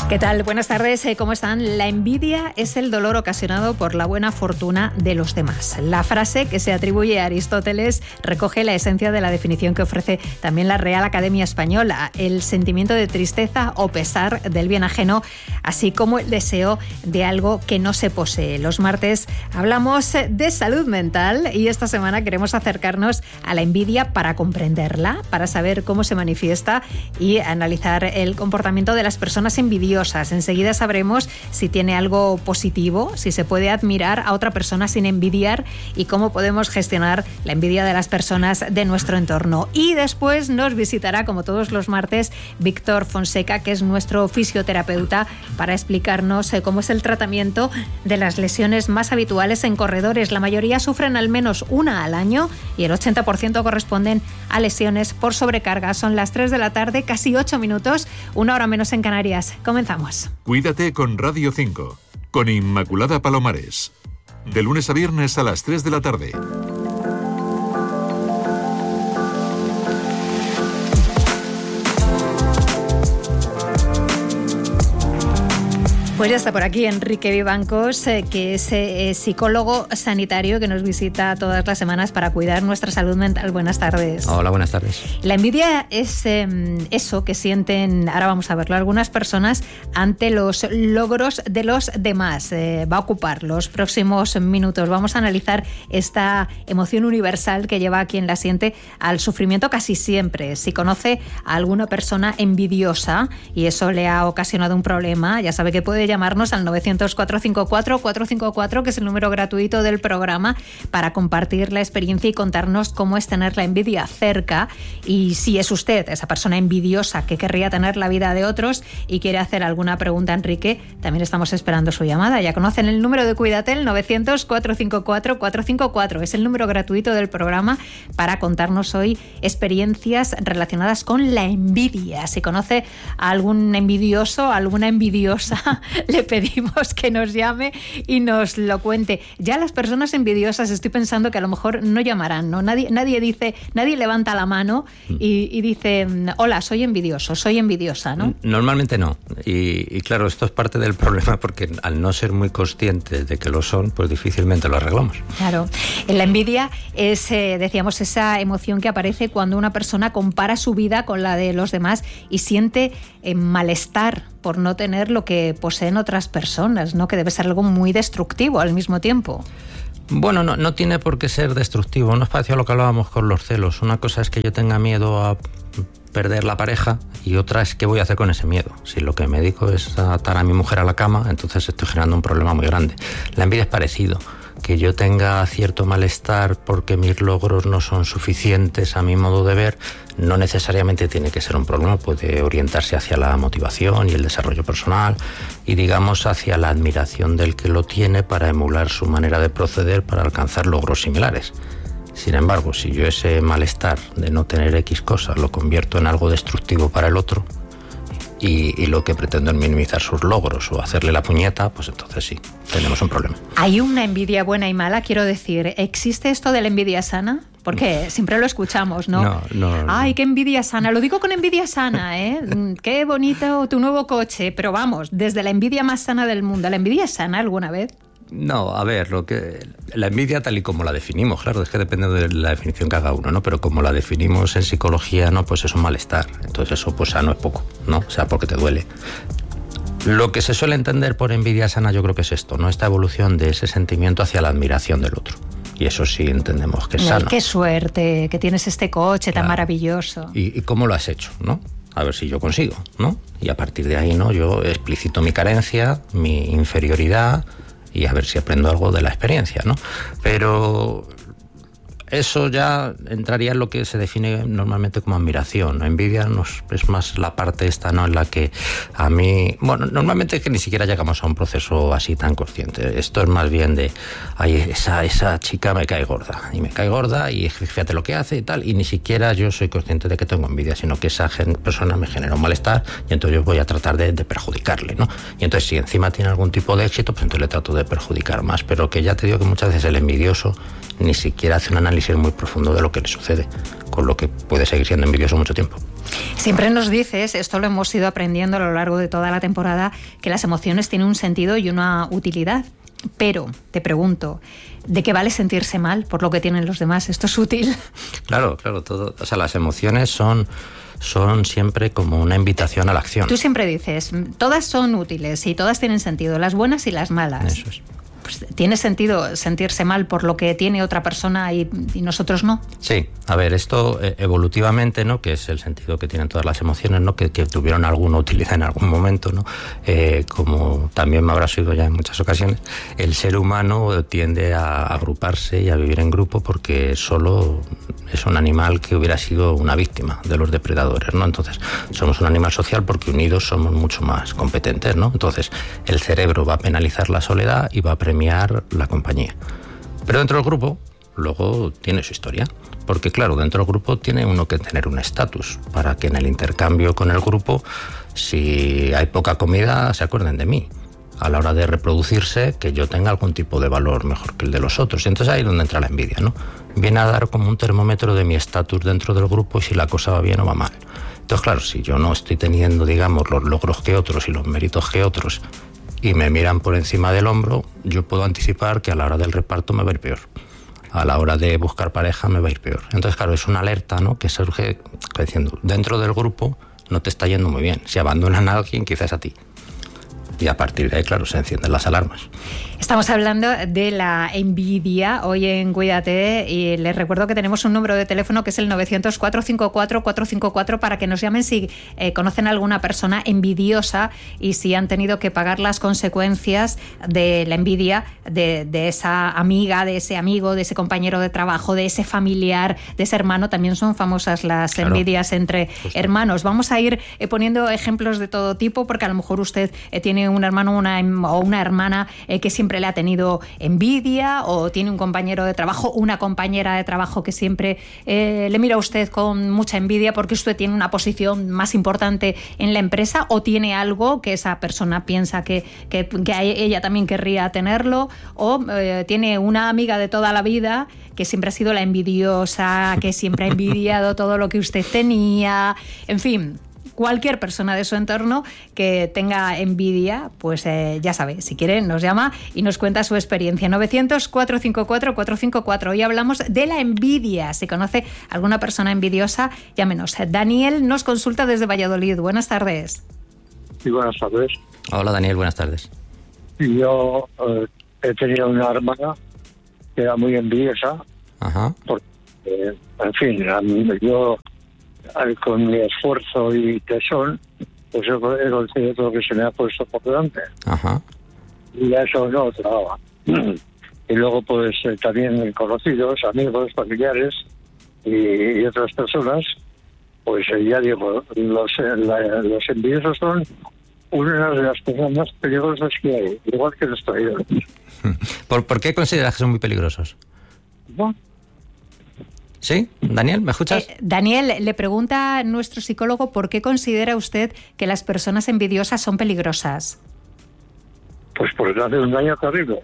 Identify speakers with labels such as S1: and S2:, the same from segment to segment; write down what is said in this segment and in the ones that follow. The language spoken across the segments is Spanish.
S1: ¿Qué tal? Buenas tardes, ¿cómo están? La envidia es el dolor ocasionado por la buena fortuna de los demás. La frase que se atribuye a Aristóteles recoge la esencia de la definición que ofrece también la Real Academia Española: el sentimiento de tristeza o pesar del bien ajeno, así como el deseo de algo que no se posee. Los martes hablamos de salud mental y esta semana queremos acercarnos a la envidia para comprenderla, para saber cómo se manifiesta y analizar el comportamiento de las personas envidiosas. Enseguida sabremos si tiene algo positivo, si se puede admirar a otra persona sin envidiar y cómo podemos gestionar la envidia de las personas de nuestro entorno. Y después nos visitará, como todos los martes, Víctor Fonseca, que es nuestro fisioterapeuta, para explicarnos cómo es el tratamiento de las lesiones más habituales en corredores. La mayoría sufren al menos una al año y el 80% corresponden a lesiones por sobrecarga. Son las 3 de la tarde, casi 8 minutos, una hora menos en Canarias. Comenzamos.
S2: Cuídate con Radio 5, con Inmaculada Palomares. De lunes a viernes a las 3 de la tarde.
S1: Pues ya está por aquí Enrique Vivancos, que es psicólogo sanitario que nos visita todas las semanas para cuidar nuestra salud mental. Buenas tardes.
S3: Hola, buenas tardes.
S1: La envidia es eso que sienten, ahora vamos a verlo, algunas personas ante los logros de los demás. Va a ocupar los próximos minutos. Vamos a analizar esta emoción universal que lleva a quien la siente al sufrimiento casi siempre. Si conoce a alguna persona envidiosa y eso le ha ocasionado un problema, ya sabe que puede llamarnos al 900-454-454, que es el número gratuito del programa, para compartir la experiencia y contarnos cómo es tener la envidia cerca. Y si es usted esa persona envidiosa que querría tener la vida de otros y quiere hacer alguna pregunta a Enrique, también estamos esperando su llamada. Ya conocen el número de Cuidatel, 900-454-454. Es el número gratuito del programa para contarnos hoy experiencias relacionadas con la envidia. Si conoce a algún envidioso, alguna envidiosa, le pedimos que nos llame y nos lo cuente. Ya las personas envidiosas estoy pensando que a lo mejor no llamarán, ¿no? Nadie levanta la mano y dice, hola, soy envidioso, soy envidiosa, ¿no?
S3: Normalmente no. Y claro, esto es parte del problema, porque al no ser muy conscientes de que lo son, pues difícilmente lo arreglamos.
S1: Claro. La envidia es, decíamos, esa emoción que aparece cuando una persona compara su vida con la de los demás y siente malestar por no tener lo que poseen otras personas, ¿no? Que debe ser algo muy destructivo al mismo tiempo.
S3: Bueno, no tiene por qué ser destructivo. No es parecido a lo que hablábamos con los celos. Una cosa es que yo tenga miedo a perder la pareja y otra es qué voy a hacer con ese miedo. Si lo que me dedico es a atar a mi mujer a la cama, entonces estoy generando un problema muy grande. La envidia es parecido. Que yo tenga cierto malestar porque mis logros no son suficientes a mi modo de ver, no necesariamente tiene que ser un problema. Puede orientarse hacia la motivación y el desarrollo personal y, digamos, hacia la admiración del que lo tiene para emular su manera de proceder para alcanzar logros similares. Sin embargo, si yo ese malestar de no tener X cosas lo convierto en algo destructivo para el otro, y lo que pretendo es minimizar sus logros o hacerle la puñeta, pues entonces sí, tenemos un problema.
S1: ¿Hay una envidia buena y mala? Quiero decir, ¿existe esto de la envidia sana? Porque siempre lo escuchamos, ¿no?
S3: No.
S1: Ay, qué envidia sana. Lo digo con envidia sana, ¿eh? Qué bonito tu nuevo coche. Pero vamos, desde la envidia más sana del mundo, ¿la envidia es sana alguna vez?
S3: No, a ver, la envidia tal y como la definimos, claro, es que depende de la definición que haga uno, ¿no? Pero como la definimos en psicología, ¿no? Pues es un malestar. Entonces eso, pues sano es poco, ¿no? O sea, porque te duele. Lo que se suele entender por envidia sana yo creo que es esto, ¿no? Esta evolución de ese sentimiento hacia la admiración del otro. Y eso sí entendemos que es sano.
S1: Qué suerte que tienes este coche tan maravilloso.
S3: ¿Y cómo lo has hecho, no? A ver si yo consigo, ¿no? Y a partir de ahí, ¿no? Yo explicito mi carencia, mi inferioridad y a ver si aprendo algo de la experiencia, ¿no? Pero eso ya entraría en lo que se define normalmente como admiración. Envidia es más la parte esta, ¿no? En la que a mí... Bueno, normalmente es que ni siquiera llegamos a un proceso así tan consciente. Esto es más bien de... Ay, esa chica me cae gorda. Y me cae gorda y fíjate lo que hace y tal. Y ni siquiera yo soy consciente de que tengo envidia, sino que esa persona me genera un malestar y entonces yo voy a tratar de perjudicarle, ¿no? Y entonces si encima tiene algún tipo de éxito, pues entonces le trato de perjudicar más. Pero que ya te digo que muchas veces el envidioso ni siquiera hace un análisis muy profundo de lo que le sucede, con lo que puede seguir siendo envidioso mucho tiempo.
S1: Siempre nos dices, esto lo hemos ido aprendiendo a lo largo de toda la temporada, que las emociones tienen un sentido y una utilidad. Pero, te pregunto, ¿de qué vale sentirse mal por lo que tienen los demás? ¿Esto es útil?
S3: Claro, todo. O sea, las emociones son siempre como una invitación a la acción.
S1: Tú siempre dices, todas son útiles y todas tienen sentido, las buenas y las malas.
S3: Eso es.
S1: Pues, ¿tiene sentido sentirse mal por lo que tiene otra persona y nosotros no?
S3: Sí, a ver, esto evolutivamente, ¿no?, que es el sentido que tienen todas las emociones, ¿no?, que tuvieron alguna utilidad en algún momento, ¿no? Como también me habrás oído ya en muchas ocasiones, el ser humano tiende a agruparse y a vivir en grupo porque solo es un animal que hubiera sido una víctima de los depredadores, ¿no? Entonces, somos un animal social porque unidos somos mucho más competentes, ¿no? Entonces, el cerebro va a penalizar la soledad y va a premiar la compañía. Pero dentro del grupo, luego tiene su historia. Porque claro, dentro del grupo tiene uno que tener un estatus para que en el intercambio con el grupo, si hay poca comida, se acuerden de mí. A la hora de reproducirse, que yo tenga algún tipo de valor mejor que el de los otros. Y entonces ahí es donde entra la envidia, ¿no? Viene a dar como un termómetro de mi estatus dentro del grupo y si la cosa va bien o va mal. Entonces, claro, si yo no estoy teniendo, digamos, los logros que otros y los méritos que otros y me miran por encima del hombro, yo puedo anticipar que a la hora del reparto me va a ir peor. A la hora de buscar pareja me va a ir peor. Entonces, claro, es una alerta, ¿no?, que surge diciendo, dentro del grupo no te está yendo muy bien. Si abandonan a alguien, quizás a ti. Y a partir de ahí, claro, se encienden las alarmas.
S1: Estamos hablando de la envidia hoy en Cuídate y les recuerdo que tenemos un número de teléfono que es el 900-454-454 para que nos llamen si conocen a alguna persona envidiosa y si han tenido que pagar las consecuencias de la envidia de esa amiga, de ese amigo, de ese compañero de trabajo, de ese familiar, de ese hermano. También son famosas las envidias entre hermanos. Vamos a ir poniendo ejemplos de todo tipo porque a lo mejor usted tiene un hermano o una hermana que siempre le ha tenido envidia o tiene un compañero de trabajo, una compañera de trabajo que siempre le mira a usted con mucha envidia porque usted tiene una posición más importante en la empresa o tiene algo que esa persona piensa que ella también querría tenerlo o tiene una amiga de toda la vida que siempre ha sido la envidiosa, que siempre ha envidiado todo lo que usted tenía, en fin. Cualquier persona de su entorno que tenga envidia, pues ya sabe, si quiere nos llama y nos cuenta su experiencia. 900-454-454. Hoy hablamos de la envidia. Si conoce alguna persona envidiosa, llámenos. Daniel nos consulta desde Valladolid. Buenas tardes.
S4: Sí, buenas tardes.
S3: Hola Daniel, buenas tardes.
S4: Yo he tenido una hermana que era muy envidiosa.
S3: Ajá.
S4: Porque, en fin, yo con mi esfuerzo y tesón, pues he conseguido todo lo que se me ha puesto por delante.
S3: Ajá.
S4: Y a eso no trabajaba. Y luego, pues también conocidos, amigos, familiares y otras personas, pues ya digo, los envidiosos son una de las cosas más peligrosas que hay, igual que los traidores.
S3: ¿Por qué consideras que son muy peligrosos?
S4: ¿No?
S3: ¿Sí? Daniel, ¿me escuchas?
S1: Daniel, le pregunta a nuestro psicólogo por qué considera usted que las personas envidiosas son peligrosas.
S4: Pues porque hace un daño terrible.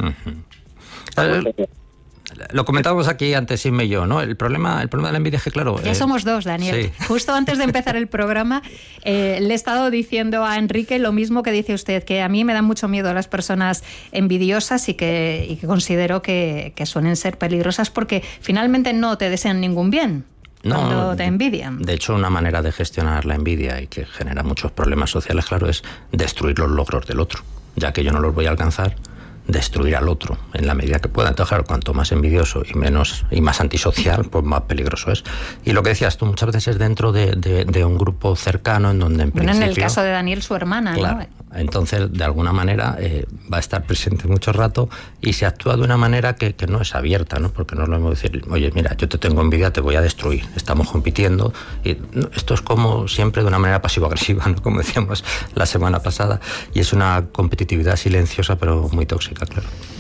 S3: Lo comentábamos aquí antes, Inme y yo, ¿no? El problema de la envidia es que, claro...
S1: Ya somos dos, Daniel. Sí. Justo antes de empezar el programa, le he estado diciendo a Enrique lo mismo que dice usted, que a mí me dan mucho miedo a las personas envidiosas y que considero que suelen ser peligrosas porque finalmente no te desean ningún bien. Cuando te envidian.
S3: De hecho, una manera de gestionar la envidia y que genera muchos problemas sociales, claro, es destruir los logros del otro. Ya que yo no los voy a alcanzar, destruir al otro en la medida que pueda. Entonces, claro, cuanto más envidioso y más antisocial, pues más peligroso es. Y lo que decías tú, muchas veces es dentro de un grupo cercano en donde en principio...
S1: en el caso de Daniel, su hermana,
S3: claro,
S1: ¿no?
S3: Entonces, de alguna manera, va a estar presente mucho rato y se actúa de una manera que no es abierta, ¿no? Porque no es lo mismo decir, oye, mira, yo te tengo envidia, te voy a destruir, estamos compitiendo. Y esto es como siempre de una manera pasivo-agresiva, ¿no? Como decíamos la semana pasada, y es una competitividad silenciosa pero muy tóxica, claro.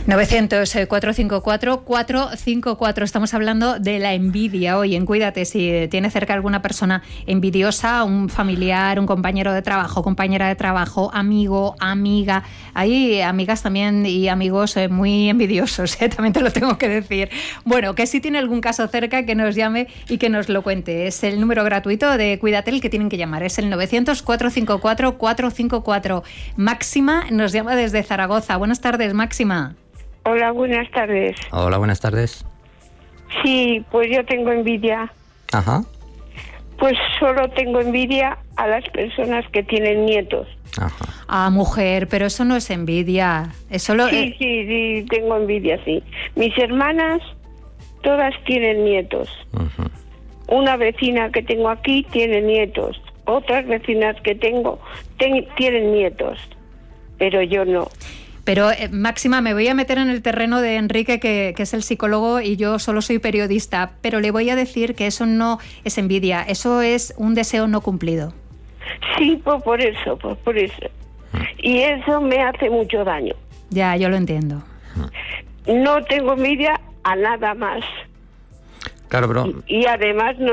S1: 900-454-454. Estamos hablando de la envidia hoy en Cuídate. Si tiene cerca alguna persona envidiosa, un familiar, un compañero de trabajo, compañera de trabajo, amigo, amiga. Hay amigas también y amigos muy envidiosos, también te lo tengo que decir. Bueno, que si tiene algún caso cerca, que nos llame y que nos lo cuente. Es el número gratuito de Cuídate el que tienen que llamar. Es el 900-454-454. Máxima nos llama desde Zaragoza. Buenas tardes, Máxima.
S5: Hola, buenas tardes.
S3: Hola, buenas tardes.
S5: Sí, pues yo tengo envidia.
S3: Ajá.
S5: Pues solo tengo envidia a las personas que tienen nietos.
S3: Ajá.
S1: Ah, mujer, pero eso no es envidia. Eso lo...
S5: Sí, tengo envidia, sí. Mis hermanas, todas tienen nietos.
S3: Uh-huh.
S5: Una vecina que tengo aquí tiene nietos. Otras vecinas que tengo tienen nietos. Pero yo no.
S1: Pero, Máxima, me voy a meter en el terreno de Enrique, que es el psicólogo, y yo solo soy periodista, pero le voy a decir que eso no es envidia, eso es un deseo no cumplido.
S5: Sí, pues por eso. Y eso me hace mucho daño.
S1: Ya, yo lo entiendo.
S5: No tengo envidia a nada más.
S3: Claro, pero...
S5: Y además no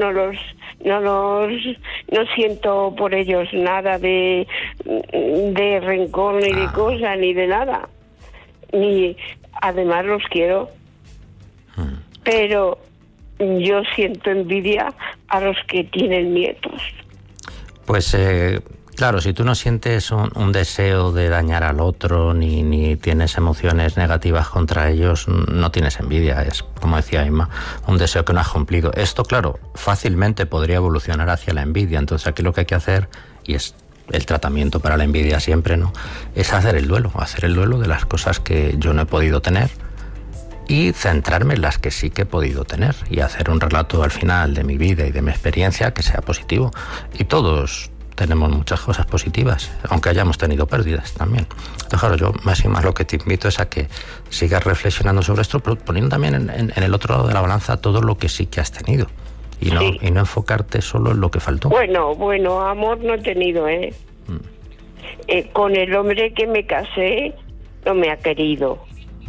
S5: siento por ellos nada de rencor ni de cosa ni de nada. Ni además los quiero. Pero yo siento envidia a los que tienen nietos.
S3: Pues claro, si tú no sientes un deseo de dañar al otro ni tienes emociones negativas contra ellos, no tienes envidia. Es, como decía Inma, un deseo que no has cumplido. Esto, claro, fácilmente podría evolucionar hacia la envidia. Entonces aquí lo que hay que hacer, y es el tratamiento para la envidia siempre, ¿no?, es hacer el duelo de las cosas que yo no he podido tener y centrarme en las que sí que he podido tener y hacer un relato al final de mi vida y de mi experiencia que sea positivo. Y todos tenemos muchas cosas positivas, aunque hayamos tenido pérdidas también. Entonces, claro, yo más y más lo que te invito es a que sigas reflexionando sobre esto, pero poniendo también en el otro lado de la balanza todo lo que sí que has tenido y no enfocarte solo en lo que faltó.
S5: Bueno, amor no he tenido, con el hombre que me casé no me ha querido.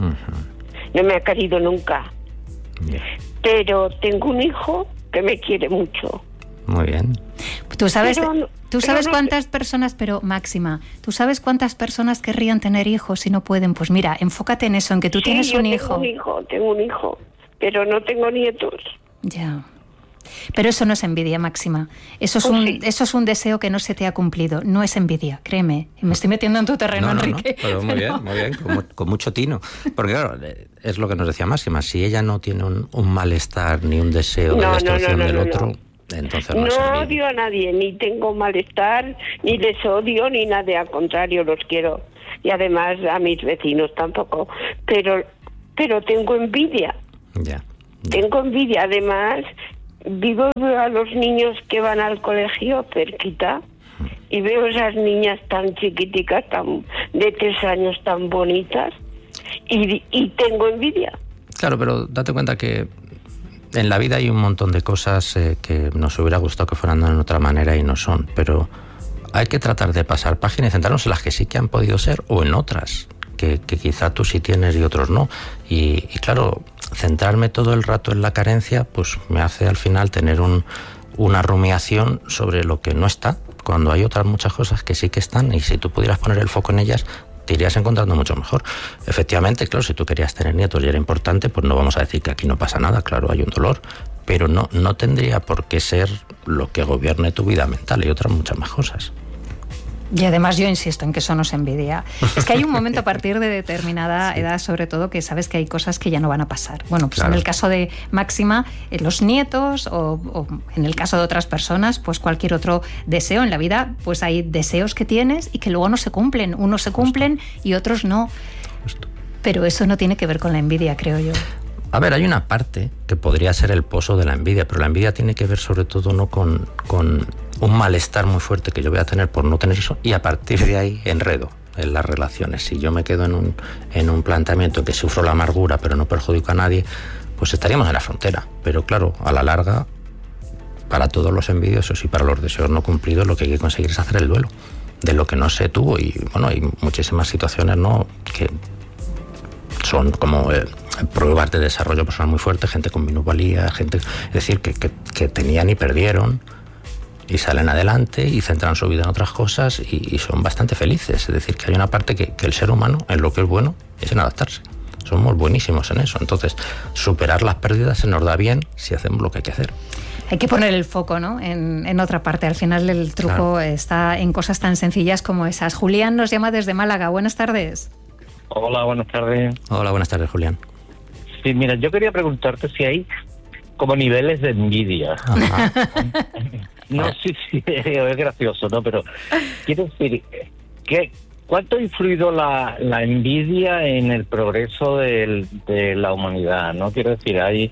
S5: No me ha querido nunca.
S3: Bien.
S5: Pero tengo un hijo que me quiere mucho.
S3: Muy bien.
S1: Tú sabes cuántas personas, pero Máxima, ¿tú sabes cuántas personas querrían tener hijos y no pueden? Pues mira, enfócate en eso, en que tú tienes un hijo.
S5: Tengo un hijo, pero no tengo nietos.
S1: Ya. Pero eso no es envidia, Máxima. Eso es un deseo que no se te ha cumplido. No es envidia, créeme. Me estoy metiendo en tu terreno, Enrique.
S3: No, pero muy bien, con mucho tino. Porque claro, es lo que nos decía Máxima. Si ella no tiene un malestar ni un deseo de destrucción del otro... Entonces no
S5: odio a nadie, ni tengo malestar, ni les odio, ni nada, al contrario, los quiero. Y además a mis vecinos tampoco. Pero tengo envidia.
S3: Ya.
S5: Tengo envidia, además, veo a los niños que van al colegio cerquita y veo esas niñas tan chiquiticas, de 3 años, tan bonitas, y tengo envidia.
S3: Claro, pero date cuenta que en la vida hay un montón de cosas que nos hubiera gustado que fueran de otra manera y no son, pero hay que tratar de pasar página y centrarnos en las que sí que han podido ser o en otras que quizá tú sí tienes y otros no. Y claro, centrarme todo el rato en la carencia pues me hace al final tener una rumiación sobre lo que no está, cuando hay otras muchas cosas que sí que están, y si tú pudieras poner el foco en ellas te irías encontrando mucho mejor. Efectivamente, claro, si tú querías tener nietos y era importante, pues no vamos a decir que aquí no pasa nada, claro, hay un dolor, pero no tendría por qué ser lo que gobierne tu vida mental y otras muchas más cosas.
S1: Y además yo insisto en que eso no es envidia. Es que hay un momento a partir de determinada edad, sobre todo, que sabes que hay cosas que ya no van a pasar. Bueno, pues claro. En el caso de Máxima, los nietos o en el caso de otras personas, pues cualquier otro deseo en la vida, pues hay deseos que tienes y que luego no se cumplen. Unos se cumplen y otros no. Pero eso no tiene que ver con la envidia, creo yo.
S3: A ver, hay una parte que podría ser el pozo de la envidia, pero la envidia tiene que ver sobre todo no con un malestar muy fuerte que yo voy a tener por no tener eso, y a partir de ahí enredo en las relaciones. Si yo me quedo en un planteamiento que sufro la amargura pero no perjudico a nadie, pues estaríamos en la frontera. Pero claro, a la larga, para todos los envidiosos y para los deseos no cumplidos, lo que hay que conseguir es hacer el duelo de lo que no se tuvo. Y bueno, hay muchísimas situaciones, ¿no?, que son como pruebas de desarrollo personal muy fuerte, gente con minusvalía, gente, es decir, que tenían y perdieron y salen adelante y centran su vida en otras cosas y son bastante felices. Es decir, que hay una parte que el ser humano, en lo que es bueno, es en adaptarse. Somos buenísimos en eso. Entonces, superar las pérdidas se nos da bien si hacemos lo que hay que hacer.
S1: Hay que poner el foco, ¿no?, en otra parte. Al final el truco está en cosas tan sencillas como esas. Julián nos llama desde Málaga. Buenas tardes.
S6: Hola, buenas tardes.
S3: Hola, buenas tardes, Julián.
S6: Sí, mira, yo quería preguntarte si hay como niveles de envidia. No, sí, es gracioso, ¿no? Pero quiero decir, ¿cuánto ha influido la envidia en el progreso de la humanidad, no? Quiero decir, hay...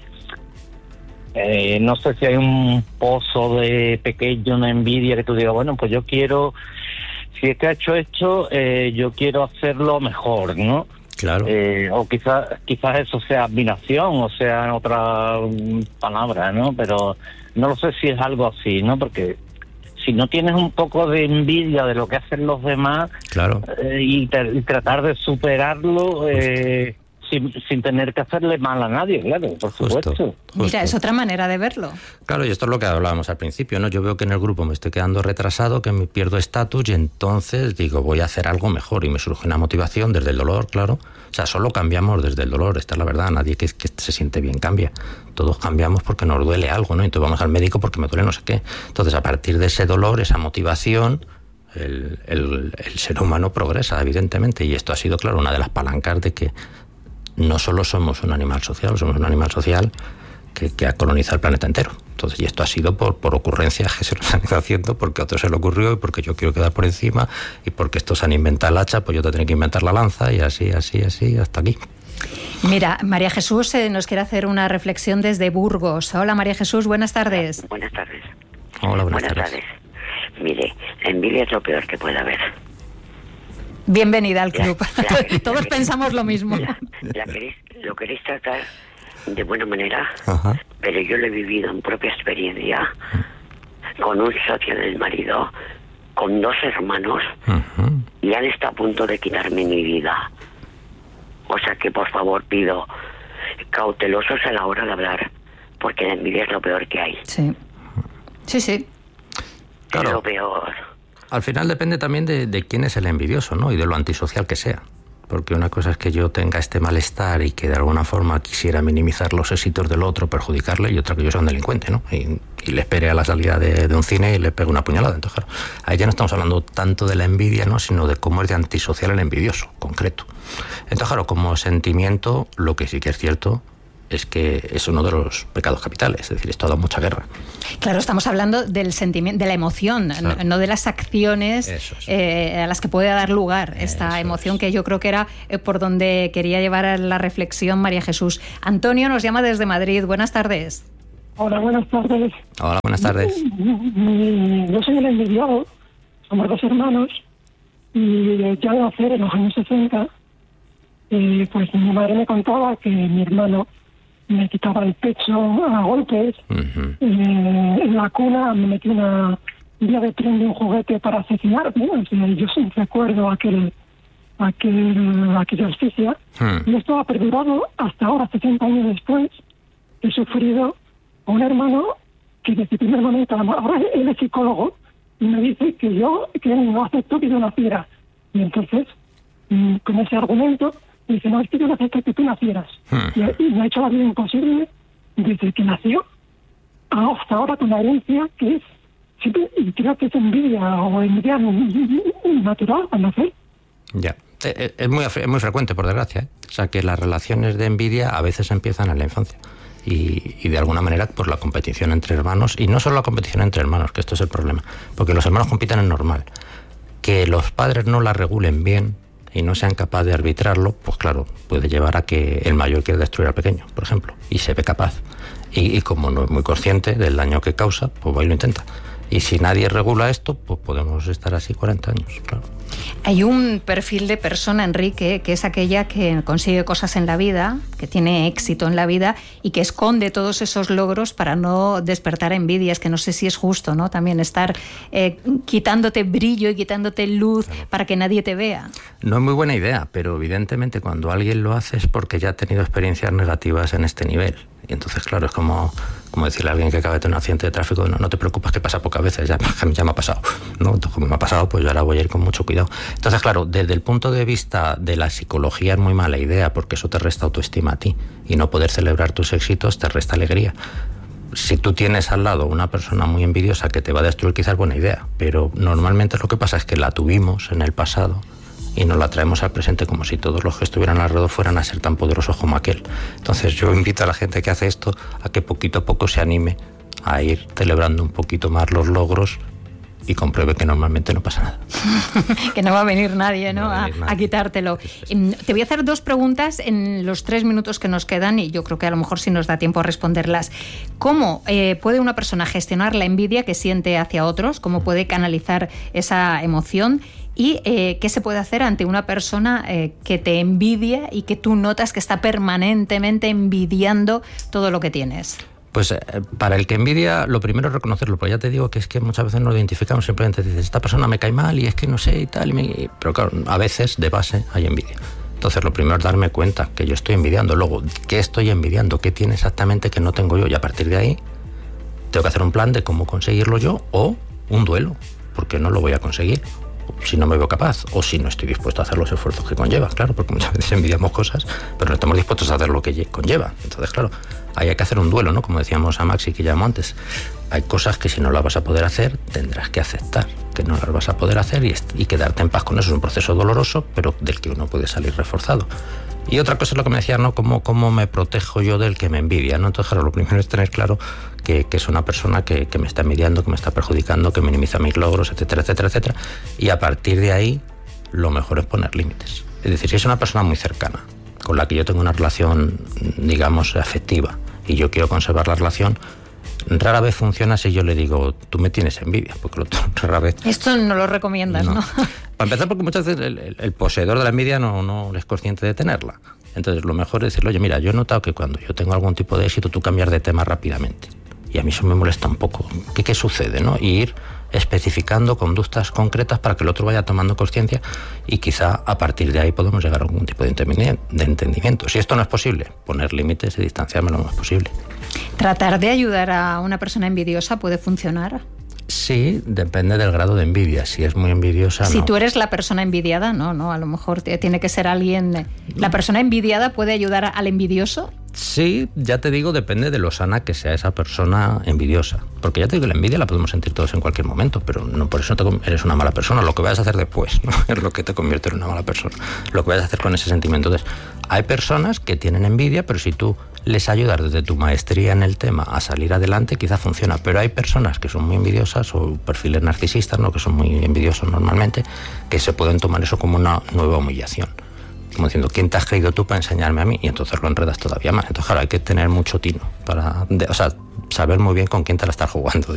S6: no sé si hay un pozo de pequeño, una envidia que tú digas, bueno, pues yo quiero, si este ha hecho esto, yo quiero hacerlo mejor, ¿no?
S3: Claro.
S6: O quizás eso sea admiración, o sea otra palabra, ¿no? Pero no lo sé si es algo así, ¿no? Porque si no tienes un poco de envidia de lo que hacen los demás,
S3: claro,
S6: y tratar de superarlo... Sin tener que hacerle mal a nadie, claro, por supuesto.
S1: Mira, es otra manera de verlo.
S3: Claro, y esto es lo que hablábamos al principio, ¿no? Yo veo que en el grupo me estoy quedando retrasado, que me pierdo estatus y entonces digo, voy a hacer algo mejor y me surge una motivación desde el dolor, claro. O sea, solo cambiamos desde el dolor, esta es la verdad. Nadie que se siente bien cambia. Todos cambiamos porque nos duele algo, ¿no? Entonces vamos al médico porque me duele no sé qué. Entonces, a partir de ese dolor, esa motivación... El ser humano progresa, evidentemente, y esto ha sido, claro, una de las palancas de que no solo somos un animal social, somos un animal social que ha colonizado el planeta entero. Entonces, y esto ha sido por ocurrencias que se nos han ido haciendo, porque a otros se le ocurrió y porque yo quiero quedar por encima, y porque estos han inventado el hacha, pues yo te tengo que inventar la lanza, y así, hasta aquí.
S1: Mira, María Jesús nos quiere hacer una reflexión desde Burgos. Hola, María Jesús, buenas tardes.
S7: Buenas tardes.
S3: Hola, buenas tardes.
S7: Mire, la envidia es lo peor que puede haber.
S1: Bienvenida al club. Todos pensamos lo mismo.
S7: Lo queréis tratar de buena manera,
S3: Ajá.
S7: Pero yo lo he vivido en propia experiencia con un socio del marido, con 2 hermanos,
S3: Uh-huh.
S7: y han estado a punto de quitarme mi vida. O sea que, por favor, pido cautelosos a la hora de hablar, porque la envidia es lo peor que hay.
S1: Sí.
S3: Claro.
S7: Es lo peor.
S3: Al final depende también de quién es el envidioso, ¿no? Y de lo antisocial que sea. Porque una cosa es que yo tenga este malestar y que de alguna forma quisiera minimizar los éxitos del otro, perjudicarle, y otra que yo sea un delincuente, ¿no? Y le espere a la salida de un cine y le pegue una puñalada. Entonces, claro, ahí ya no estamos hablando tanto de la envidia, ¿no? Sino de cómo es de antisocial el envidioso, concreto. Entonces, claro, como sentimiento, lo que sí que es cierto es que es uno de los pecados capitales, es decir, esto ha dado mucha guerra.
S1: Claro, estamos hablando del sentimiento, de la emoción,
S3: claro,
S1: no de las acciones a las que puede dar lugar esta emoción, que yo creo que era por donde quería llevar la reflexión María Jesús. Antonio nos llama desde Madrid. Buenas tardes.
S8: Hola, buenas tardes.
S3: Hola, buenas tardes.
S8: Yo soy el envidiado, somos 2 hermanos, y ya de nacer en los años 60, pues mi madre me contaba que mi hermano me quitaba el pecho a golpes.
S3: Uh-huh.
S8: En la cuna me metí una vía de tren de un juguete para asesinarme. O sea, yo sí recuerdo aquella asfixia. Y esto ha perdurado hasta ahora, 60 años después. He sufrido a un hermano que desde el primer momento, ahora él es psicólogo, y me dice que él no aceptó que yo naciera. Y entonces, con ese argumento, dice, no, es que yo no acepto que tú nacieras. Y me ha hecho la vida imposible desde que nació hasta ahora, con la herencia que es, siempre, y creo que es envidia o envidia natural al nacer.
S3: Ya, es muy frecuente, por desgracia, ¿eh? O sea, que las relaciones de envidia a veces empiezan en la infancia. Y de alguna manera, pues la competición entre hermanos, y no solo la competición entre hermanos, que esto es el problema, porque los hermanos compiten es normal. Que los padres no la regulen bien y no sean capaces de arbitrarlo, pues claro, puede llevar a que el mayor quiera destruir al pequeño, por ejemplo, y se ve capaz. Y como no es muy consciente del daño que causa, pues va y lo intenta. Y si nadie regula esto, pues podemos estar así 40 años, claro.
S1: Hay un perfil de persona, Enrique, que es aquella que consigue cosas en la vida, que tiene éxito en la vida y que esconde todos esos logros para no despertar envidias, que no sé si es justo, ¿no? También estar quitándote brillo y quitándote luz para que nadie te vea.
S3: No es muy buena idea, pero evidentemente cuando alguien lo hace es porque ya ha tenido experiencias negativas en este nivel. Y entonces, claro, es como decirle a alguien que acaba de tener un accidente de tráfico, no te preocupes, que pasa pocas veces, ya me ha pasado, ¿no? Entonces, como me ha pasado, pues yo ahora voy a ir con mucho cuidado. Entonces, claro, desde el punto de vista de la psicología es muy mala idea, porque eso te resta autoestima a ti, y no poder celebrar tus éxitos te resta alegría. Si tú tienes al lado una persona muy envidiosa que te va a destruir, quizás es buena idea, pero normalmente lo que pasa es que la tuvimos en el pasado y nos la traemos al presente como si todos los que estuvieran alrededor fueran a ser tan poderosos como aquel. Entonces yo invito a la gente que hace esto a que poquito a poco se anime a ir celebrando un poquito más los logros y compruebe que normalmente no pasa nada.
S1: Que no va a venir nadie, ¿no? A quitártelo. Te voy a hacer 2 preguntas en los 3 minutos que nos quedan y yo creo que a lo mejor sí nos da tiempo a responderlas. ¿Cómo puede una persona gestionar la envidia que siente hacia otros? ¿Cómo puede canalizar esa emoción? ¿Y qué se puede hacer ante una persona que te envidia y que tú notas que está permanentemente envidiando todo lo que tienes?
S3: Pues para el que envidia, lo primero es reconocerlo, pero ya te digo que es que muchas veces no lo identificamos, simplemente dices, esta persona me cae mal y es que no sé y tal, pero claro, a veces de base hay envidia. Entonces lo primero es darme cuenta que yo estoy envidiando, luego, ¿qué estoy envidiando? ¿Qué tiene exactamente que no tengo yo? Y a partir de ahí tengo que hacer un plan de cómo conseguirlo yo o un duelo, porque no lo voy a conseguir si no me veo capaz o si no estoy dispuesto a hacer los esfuerzos que conlleva, claro, porque muchas veces envidiamos cosas pero no estamos dispuestos a hacer lo que conlleva. Entonces, claro, ahí hay que hacer un duelo, ¿no? Como decíamos a Maxi que llamó antes, hay cosas que si no las vas a poder hacer tendrás que aceptar que no las vas a poder hacer y quedarte en paz con eso. Es un proceso doloroso pero del que uno puede salir reforzado. Y otra cosa es lo que me decías, ¿no? ¿Cómo me protejo yo del que me envidia, ¿no? Entonces, claro, lo primero es tener claro que es una persona que me está envidiando, que me está perjudicando, que minimiza mis logros, etcétera, etcétera, etcétera. Y a partir de ahí, lo mejor es poner límites. Es decir, si es una persona muy cercana, con la que yo tengo una relación, digamos, afectiva, y yo quiero conservar la relación, rara vez funciona si yo le digo, tú me tienes envidia, porque rara vez...
S1: Esto no lo recomiendas, ¿no?
S3: Para empezar, porque muchas veces el poseedor de la envidia no es consciente de tenerla. Entonces, lo mejor es decirle, oye, mira, yo he notado que cuando yo tengo algún tipo de éxito, tú cambias de tema rápidamente. Y a mí eso me molesta un poco. ¿Qué sucede, no? Y ir especificando conductas concretas para que el otro vaya tomando conciencia y quizá a partir de ahí podemos llegar a algún tipo de entendimiento. Si esto no es posible, poner límites y distanciarme lo más posible.
S1: ¿Tratar de ayudar a una persona envidiosa puede funcionar?
S3: Sí, depende del grado de envidia. Si es muy envidiosa,
S1: si
S3: no.
S1: Tú eres la persona envidiada, no, a lo mejor tiene que ser alguien... ¿La persona envidiada puede ayudar al envidioso?
S3: Sí, ya te digo, depende de lo sana que sea esa persona envidiosa. Porque ya te digo que la envidia la podemos sentir todos en cualquier momento, pero no por eso eres una mala persona. Lo que vayas a hacer después, ¿no? Es lo que te convierte en una mala persona. Lo que vayas a hacer con ese sentimiento. Entonces, hay personas que tienen envidia, pero si tú les ayudas desde tu maestría en el tema a salir adelante, quizá funciona. Pero hay personas que son muy envidiosas o perfiles narcisistas, ¿no? Que son muy envidiosos normalmente, que se pueden tomar eso como una nueva humillación. Como diciendo, ¿quién te has creído tú para enseñarme a mí? Y entonces lo enredas todavía más. Entonces, claro, hay que tener mucho tino para saber muy bien con quién te la estás jugando.